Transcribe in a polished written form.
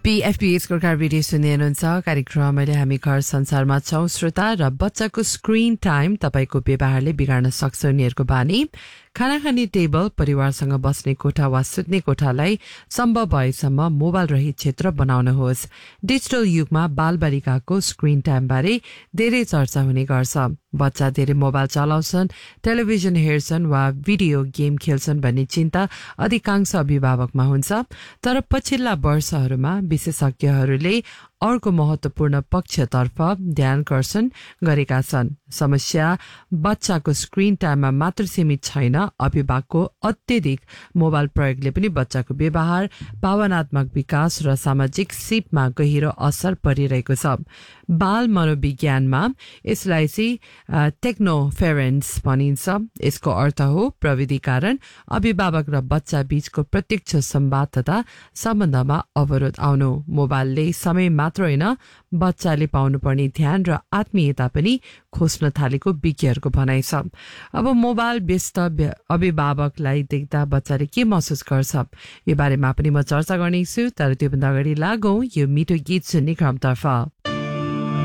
एफपीएच को रेडियो सुन्दै हुनुहुन्छ। कार्यक्रम अहिले हामी घर संसारमा छौं श्रोता र बच्चाको स्क्रिन टाइम तपाईको व्यवहारले बिगार्न सक्छ। उनीहरूको बानी, खाना खाने टेबल, परिवारसँग बस्ने कोठा वा सुत्ने कोठालाई सम्भव भएसम्म मोबाइल रहित क्षेत्र बनाउनुहोस्। डिजिटल युगमा बालबालिकाको स्क्रिन टाइम बारे धेरै चर्चा हुने गर्छ। बच्चा धेरै मोबाइल चलाउँछन्, टेलिभिजन हेर्छन् वा भिडियो गेम खेल्छन् भन्ने चिन्ता अधिकांश अभिभावकमा हुन्छ। तर पछिल्ला वर्षहरूमा विशेषज्ञहरूले अर्को महत्वपूर्ण पक्षतर्फ ध्यानकर्षण गरेका छन्। समस्या बच्चाको स्क्रिन टाइममा मात्र सीमित छैन, अभिभावकको अत्यधिक मोबाइल प्रयोगले पनि बच्चाको व्यवहार, भावनात्मक विकास र सामाजिक सिपमा गहिरो असर परिरहेको छ। बाल मनोविज्ञानमा यसलाई चाहिँ टेक्नोफेरेन्स भनिन्छ। यसको अर्थ हो प्रविधि कारण अभिभावक र बच्चा बीचको प्रत्यक्ष संवाद तथा सम्बन्धमा अवरोध आउनु। मोबाइलले समय मात्र होइन, बच्चाले पाउनुपर्ने ध्यान र आत्मीयता पनि खोज्न थालेको विज्ञहरूको भनाइ छ। अब मोबाइल व्यस्त अभिभावकलाई देख्दा बच्चाले के महसुस गर्छ, यो बारेमा पनि म चर्चा गर्नेछु। तर त्योभन्दा अगाडि लागौं यो मिठो गीत सुन्ने क्रमतर्फ।